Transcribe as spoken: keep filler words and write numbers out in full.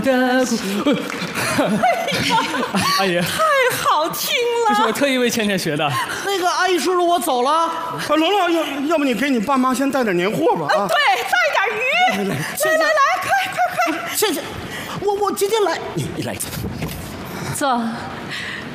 的鼓。阿姨， 太好听了！ 这是我特意为倩倩学的。 那个阿姨叔叔，我走了。 啊，龙龙，要要不你给你爸妈先带点年货吧啊！ 对，带点鱼。来来来，快快快！ 倩倩，我我今天来。 你你来一次， 坐。